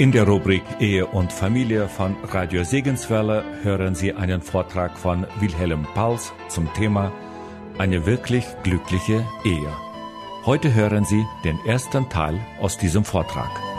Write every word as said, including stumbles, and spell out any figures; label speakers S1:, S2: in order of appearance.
S1: In der Rubrik Ehe und Familie von Radio Segenswelle hören Sie einen Vortrag von Wilhelm Pals zum Thema Eine wirklich glückliche Ehe. Heute hören Sie den ersten Teil aus diesem Vortrag.